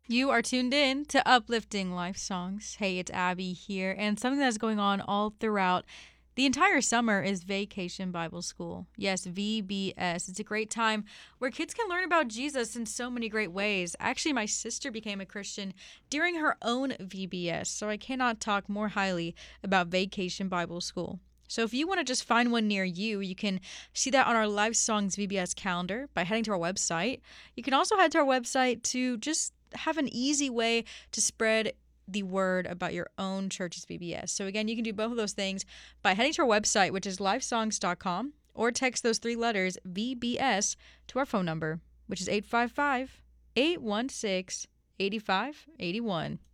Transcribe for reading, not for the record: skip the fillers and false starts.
You are tuned in to Uplifting Life Songs. Hey, it's Abby here, and something that's going on all throughout the entire summer is Vacation Bible School. Yes, VBS. It's a great time where kids can learn about Jesus in so many great ways. Actually, my sister became a Christian during her own VBS, so I cannot talk more highly about Vacation Bible School. So if you want to just find one near you, you can see that on our Live Songs VBS calendar by heading to our website. You can also head to our website to just have an easy way to spread the word about your own church's VBS. So again, you can do both of those things by heading to our website, which is livesongs.com, or text those three letters VBS to our phone number, which is 855 816 8581.